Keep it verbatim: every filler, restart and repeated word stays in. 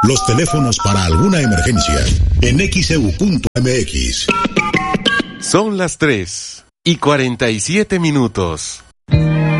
Los teléfonos para alguna emergencia en X E U punto M X. Son las tres y cuarenta y siete minutos.